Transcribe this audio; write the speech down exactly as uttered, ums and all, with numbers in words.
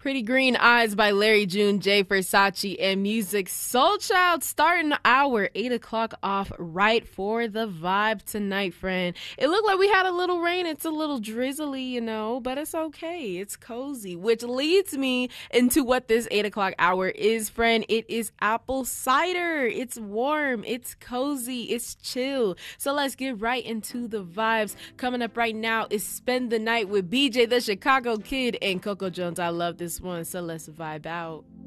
Pretty Green Eyes by Larry June, Jay Versace, and Music Soul Child starting our eight o'clock off right for the vibe tonight, friend. It looked like we had a little rain. It's a little drizzly, you know, but it's okay. It's cozy, which leads me into what this eight o'clock hour is, friend. It is apple cider. It's warm. It's cozy. It's chill. So let's get right into the vibes. Coming up right now is Spend the Night with B J the Chicago Kid and Coco Jones. I love this one, so let's vibe out.